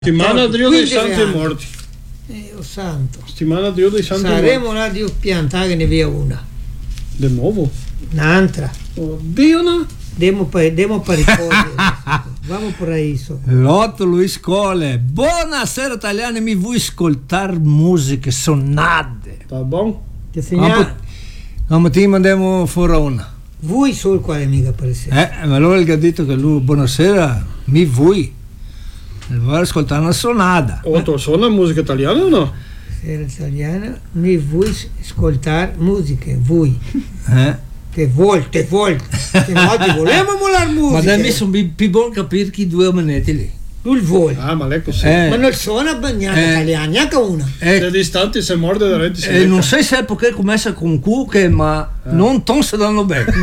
Settimana Dio dei Santi e Morti. O santo. Settimana Dio dei Santi e Morti. Saremo là di piantare ne via una. Di nuovo? Un'altra. Oddio, no? Demo per ricordo. Vamo per isso. Lotto Luis Cole. Buonasera italiani, mi vuoi ascoltare musiche sonate? Tá bom? Ti segnalo. Stamattina andiamo fuori una. Voi sul quale mica per esempio. Ma allora il che ha detto che lui, buonasera, mi vuoi? Vuoi ascoltare una sonata? Tu suona musica italiana o no? Sera italiana, mi vuoi ascoltare musiche? Voi. Che volte. Che oggi volevamo la musica. Ma dai, mi sono più buono capire chi due omenetti lì. Lui vuole. Ah, ma lei così. Ma non suona bagnata italiana, neanche una. Se distanti si morde da reti. Non sai se è perché comincia con cuche, ma non si danno bene.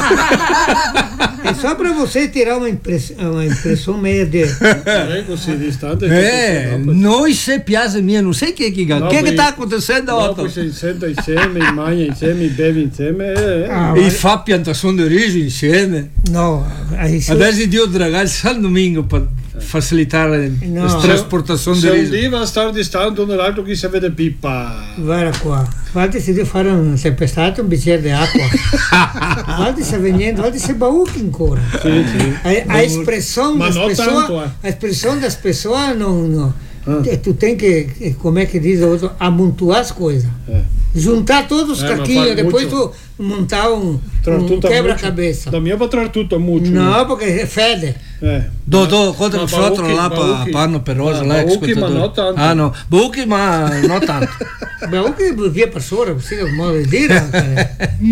E sopra você tirar uma impressão meio de. Lei così distante. Noi se piace mia, non sai che sta acontecendo oggi? oggi? Si senta insieme, mangia insieme, beve insieme. E fa piantazione di riso insieme. No, adesso Dio dragare San Domingo per facilitare la trasportazione di riso. Se un dia va a stare distante uno dall'altro chi si vede pippa. Guarda qua, guarda se devo fare un tempestato un bicchiere di acqua. Guarda se venendo, guarda se bauchi ancora. Sì. A expressão das pessoas não. Tu tem que, como é que diz o outro, amontoar as coisas. Juntar todos os caquinhos, depois tu montar um quebra-cabeça. Da minha para trás tudo muito. Não, porque fede. Dodô, conta il frottolo là per panno per rosa là. Bauchi, ma non tanto. Ah no, Bauchi ma non tanto. Bauchi via per sopra, così è un modo di dire.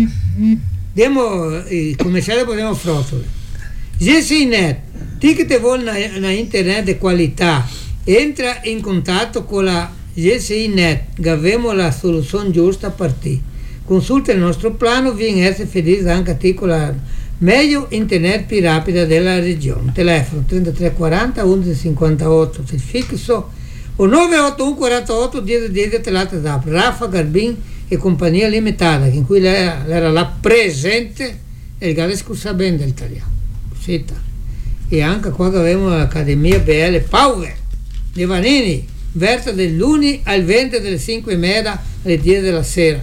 Andiamo, cominciare possiamo frottolo. GCNet, ti che te vuole una internet di qualità, entra in contatto con la GCNet, che abbiamo la soluzione giusta per te. Consulta il nostro plano, vieni a essere felice anche a te con la meglio internet più rapida della regione. Telefono 3340 1158, il fisso o 981 48 1010 telata da Rafa Garbin e compagnia limitata, in cui lei era là presente e il Galesco sa bene dell'italiano. E anche qua che abbiamo l'Accademia BL Power di Vanini, verso del lunedì al 20 delle 5:30 alle 10 della sera.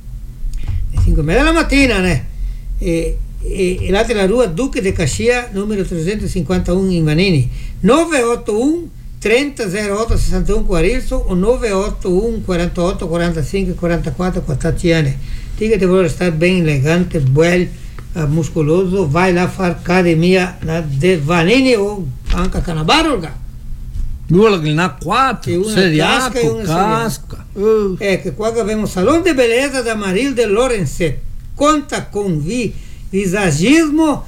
Le 5:30 della mattina, né? E là della rua Duque de Caxias, numero 351 in Vanini, 981 30 08 61 40 o 981 48 45 44 14 Dica che vuole stare ben elegante, bello, muscoloso, vai là a fare accademia de Vanini o anche a Canabarolga. Due che ne ha 4, seriaco, casca. Che qua abbiamo un salone di bellezza da Marilde Lorenzetti. Conta con visagismo,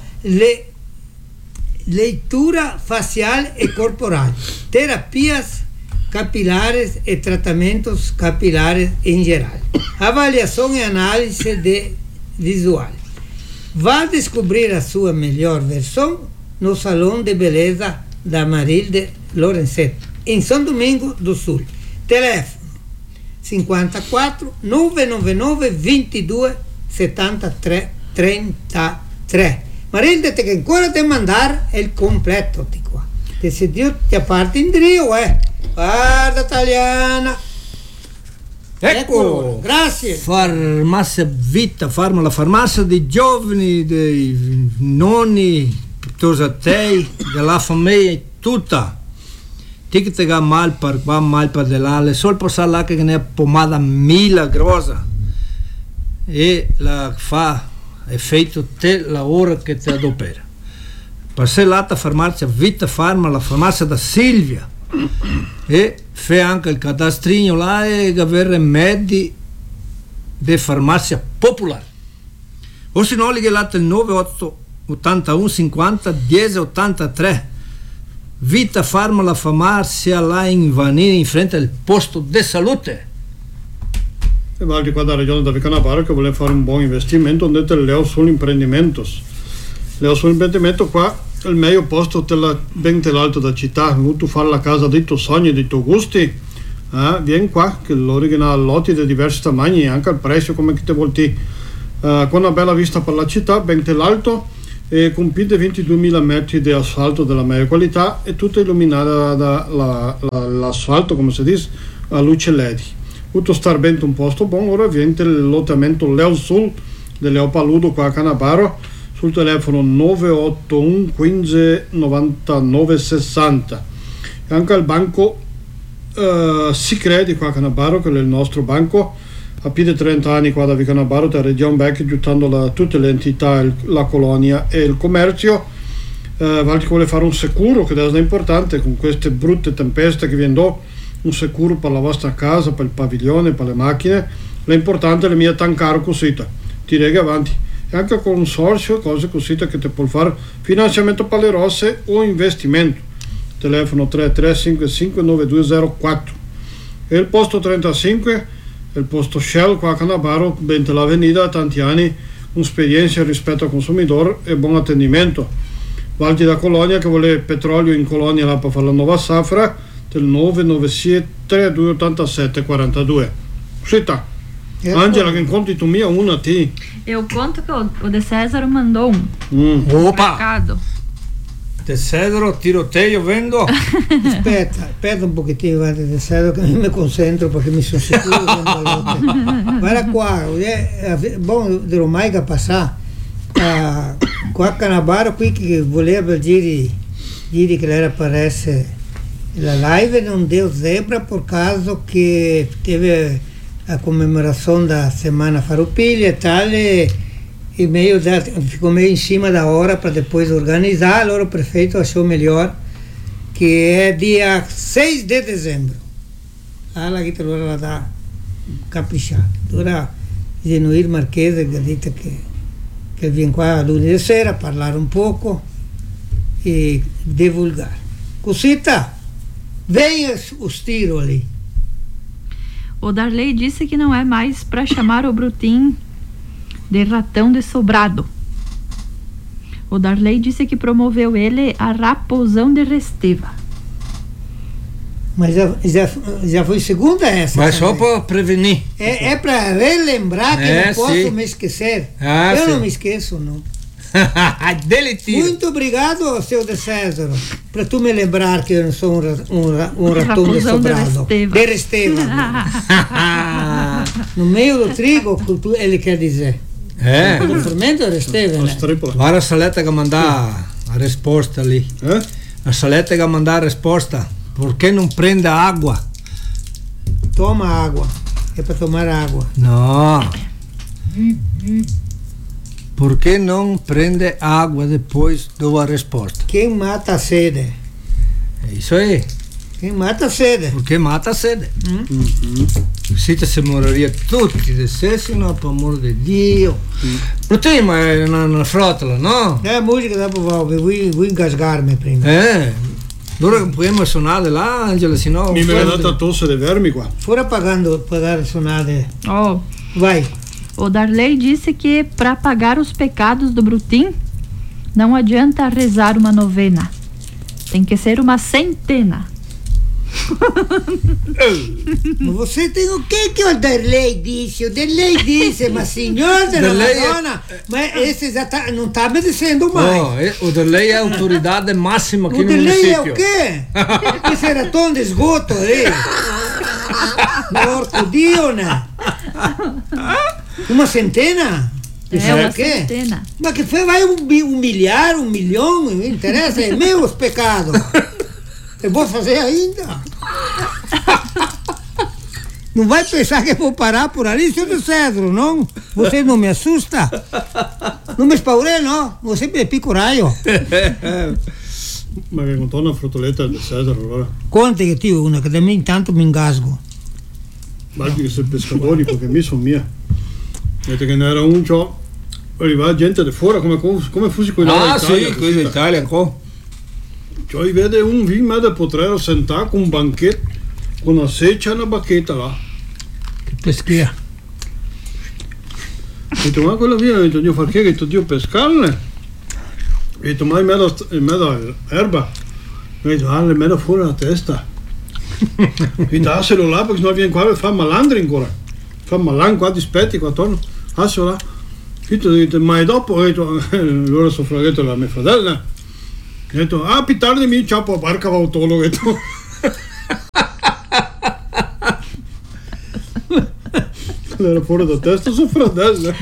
leitura facial e corporal, terapias capilares e tratamentos capilares em geral, avaliação e análise de visual. Vá descobrir a sua melhor versão no Salão de Beleza da Marilde Lorenzetti, em São Domingo do Sul. Telefone 54 999 22 73 33. Marilde te che ancora devi mandare il completo di qua. Te se Dio ti ha parte in drio, Guarda italiana. Eccolo, grazie. Farmacia Vita, la farmacia dei giovani, dei nonni, piuttosto a te, della famiglia tutta. Ti che ti va mal per dell'ale, solo passare là che ne è pomata milagrosa e la fa effetto te la ora che ti adopera. Passare là a farmacia Vita la farmacia da Silvia e fa anche il cadastrino là e avere rimedi di farmacia popolare. O se no, li che là il 9881 50 10 83 Vita la farmacia là in Vanini in frente al posto di salute. E Valdi qua da regione da Vicanaparo che vuole fare un buon investimento, onde te leo sull'imprendimento. Leo sull'imprendimento qua il meglio posto ben dell'alto da città, tu fare la casa dei tuoi sogni, dei tuoi gusti, vieni qua che l'originale lotti di diversi tamagni, anche il prezzo come che te vuol con una bella vista per la città, ben dell'alto, con più di 22.000 metri di asfalto della meglio qualità e tutta illuminata dall'asfalto, come si dice, a luce LED. Tutto star bene un posto buono. Ora viene il lottamento Leo Sul del Leo Paludo qua a Canavaro sul telefono 981 15 99 60. E anche al banco Sicredi qua a Canavaro, che è il nostro banco, a più di 30 anni qua da Canavaro, da Regione Becchi, aiutando tutte le entità, la colonia e il commercio. Valti vuole fare un sicuro, che è importante con queste brutte tempeste che vengono, un sicuro per la vostra casa, per il padiglione, per le macchine. L'importante è la mia tancaro così, ti rega avanti. E anche con un consorzio, cose così che ti può fare finanziamento per le rosse o investimento. Telefono 33559204. E il posto 35, il posto Shell qua a Canavaro, bene l'avenida, tanti anni, un'esperienza rispetto al consumatore e buon attendimento. Valti da Colonia, che vuole petrolio in Colonia là per fare la nuova safra, del 996 3287 42. Cita. Angela, che incontri tu mia, una a ti. Eu conto que o De César mandou um Opa! recado. De Cedro, tiroteio, vendo? Aspetta un pochettino, guarda, De Cedro, che mi concentro perché mi sono sicuro che guarda qua, bom, ormai che passa qua a Canavaro, qui che voleva dire che era apparesse la live non deu zebra por causa que teve a comemoração da Semana Farroupilha e tal, e ficou meio em cima da hora para depois organizar. Allora o prefeito achou melhor que é dia 6 de dezembro. Alla che allora la dà capricciata. Allora Genuir Marchese ha detto che viene qua lunedì sera a parlare un poco e divulgare. Cosita, venha os tiros ali. O Darley disse que não é mais para chamar o Brutim de ratão de sobrado. O Darley disse que promoveu ele a raposão de Resteva. Mas já foi segunda essa? Mas só para prevenir. É para relembrar que não posso me esquecer. Eu não me esqueço, não. Deletivo. Muito obrigado, seu De César, para tu me lembrar que eu não sou um ratão de sobrado. De Resteva. No meio do trigo, ele quer dizer. No fermento de Resteva, né? Agora a Saleta que mandar a resposta ali. A Saleta que mandar a resposta. Por que não prende a água? Toma água. É para tomar água. Não. Por que não prende água depois da resposta? Quem mata a sede. É isso aí. Quem mata a sede. Porque mata a sede. Se morreria tutti dissesse, no, per amor di Dio. Brutinho, ma è una frotola, no? Música dopo vuoi ingasgarmi prima. Allora possiamo suonare là, Angela, se no... Mi è data tosse di vermi qua. Fora pagare suonare. Oh. Vai. O Darley disse que para pagar os pecados do Brutim não adianta rezar uma novena. Tem que ser uma centena. Você tem o que o Darley disse? O Darley disse, mas senhor della Madonna, mas esse já não está me dizendo mais. O Darley é a autoridade máxima aqui no município. O Darley é o quê? Esse ratão de esgoto ali. Morto Dio, né? Uma centena? Uma centena. Mas que foi, vai humilhar 1 milhão? Não interessa, é meus pecados. Eu vou fazer ainda. Não vai pensar que eu vou parar por ali, senhor De César, não? Você não me assusta? Não me spaurei, não? Você me pica o raio. Ma che contou una frutoletta De César allora? Conta che io una, che da me intanto mi ingasgo. Guardi che sei pescatori, perché mi sono mia. Vedete che ne era un ciò, arrivava gente di fuori, come fossi quello d'Italia. Ah sì, quello d'Italia ancora. Cioè vede un vino da poter sentare con un banchetto, con una seccia e una bacchetta là. Che peschia. Ho detto, ma quella via, ho detto, io perché? Ho detto, io pescarne. Ho detto, ma in mezzo all'erba. Ho detto, le mezzo fuori la testa. Ho detto, aselo là, perché se no viene qua e fa malandri ancora. Fa malandri qua, dispetti qua attorno. Aselo là. Ma dopo ho detto, loro sono freghetto la mia fratella. Ho detto, più tardi mi ciappo a barca autolo, ho detto. Era fuori da testa sua fratella.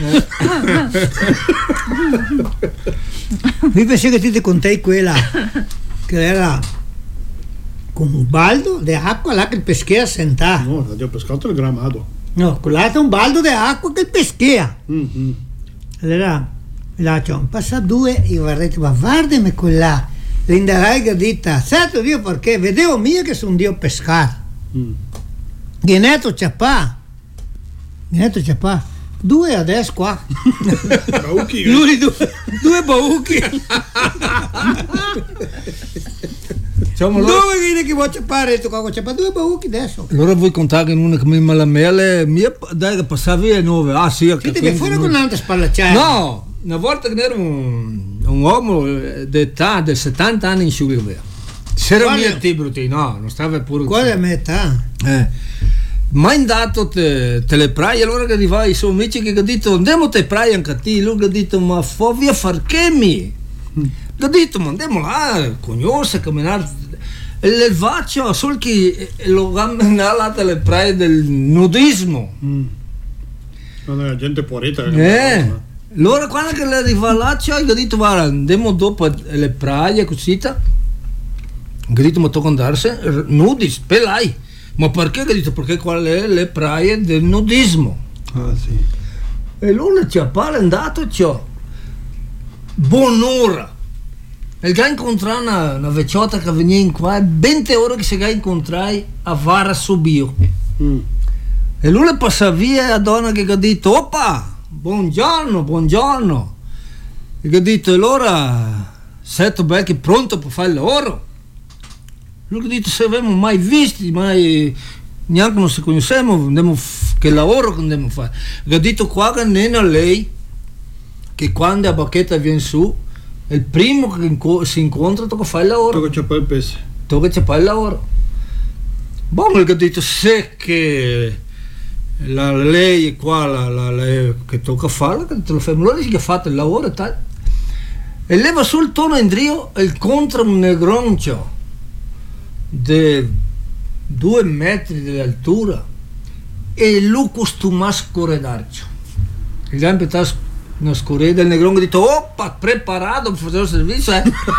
Mi pensé che ti contai quella che era con un baldo di acqua là che il peschea sentà. No, l'abbiamo pescato il gramado. No, quella è un baldo di acqua che il peschea. Mm-hmm. Allora, là c'è un passa due, io vorrei ma guardami quella. L'indarai che dita, sai Dio perché vedevo mio che sono Dio pescare. Ghineto ciapà. Due adesso qua. Bauchi. Lui due bauchi. Dove viene che vuoi ciappare? Tu qua ciappa due bauchi adesso. Allora vuoi contare che una che mi malamele mia dai che passava via 9. Ah sì, che ti fuori con un'altra spallacciata. No, una volta che ero un uomo d'età di 70 anni in Sciuglia. C'era mia Tibruti, no, non stava pure. Quale metà? Ma andato te le praie, allora che arrivai i suoi amici che ha detto andiamo te praie anche a te, lui ha detto ma fa via far che mi? Ha detto ma andiamo là, cognosa, camminare, e le faccio solo che lo cammina là le praie del nudismo. Non è gente porita. Allora quando che le arriva là, ha detto guarda andiamo dopo le praie così, ha detto ma tocca andarsi nudis, pelai. Ma perché? Ho detto perché qual è le praie del nudismo? Ah sì. E lui ci è andato c'ho buon'ora. E che incontrare una vecchiotta che veniva in qua, 20 ore che si incontrai a Vara Subio. E lui le passa via e la donna che ha detto oppa, buongiorno. E ha detto allora sei tu bello che pronto per fare il lavoro? Lui ha detto se abbiamo mai visti, mai neanche non si conosciamo, che lavoro che andiamo a fare. Ha detto qua che non è lei che quando la bacchetta viene su, è il primo che si incontra tocca fare il lavoro. Tocca ciappare il pesce. Tocca ciappare il lavoro. Buono, ha detto se che lei è qua, che tocca farla, che te lo fai, allora dice che ha fatto il lavoro e tal. E leva sul tono in drio e incontra un negroncio di 2 metri di altura e lui costuma a scorredarci. Il gambe sta una scorreda, il negrone ha detto oppa, preparato per fare il servizio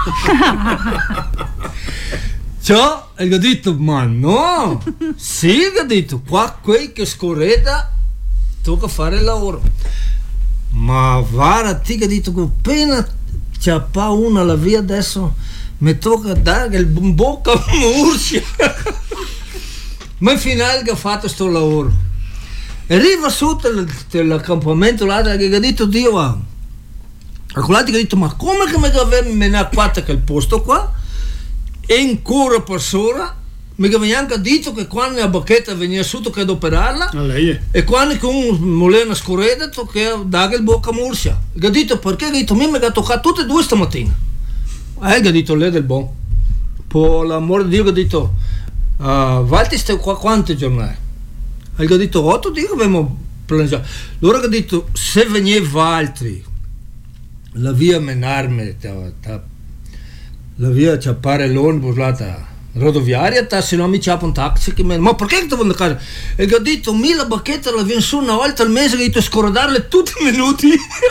ciò, e gli ha detto ma no, sì, gli ha detto qua quei che scorreda tocca fare il lavoro, ma vara ti che ha detto che appena c'è una alla via adesso mi tocca dare il bocca a murcia. Ma in finale che ha fatto sto lavoro arriva sotto l'accampamento là che ha detto Dio a quello che ha detto ma come che mi aveva fatto quel posto qua e ancora per sora mi aveva anche detto che quando la bacchetta veniva sotto che ad operarla e quando con un mulino scorreda tocca dare il bocca a murcia. Ha detto perché ha detto mi ha toccato tutte e due stamattina. Ha detto lei del buon per l'amore di Dio, ha detto Valti stai qua quante giornate? Ha detto 8 giorni abbiamo pianificato. Allora ha detto se veniva altri la via menarme la via ciappare l'onibus là rodoviaria se no mi ciappa un taxi che ma perché devo andare a casa? E ha detto 1000 bacchette la viene su una volta al mese, ha detto scordarle tutti i minuti.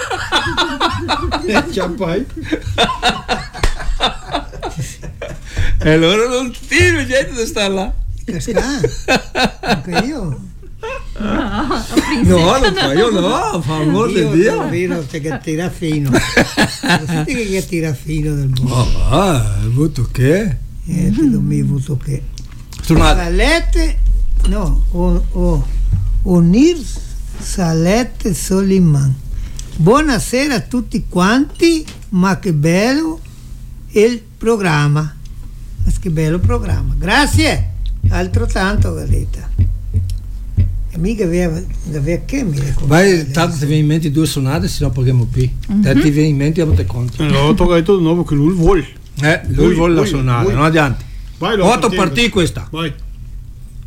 Ciappai. E allora non tiro gente da stare là. Anche io. No, io no, fa amor di Dio. Vino che tira fino. Senti che tira fino del mondo. Hai avuto che? Non mi avuto che. Salette, no, Onir Salette Soliman. Buonasera a tutti quanti, ma che bello il programma. Che bello programma. Grazie. Altro tanto, Galetta. E mica aveva che mi ricordo. Vai, tanto ti viene in mente 2 sonate, se no paghiamo più. Ti viene in mente, avete conto. Allora tocca detto di nuovo che lui vuole. Lui vuole la sonata, non andiamo. Vai, 8 partì questa. Vai.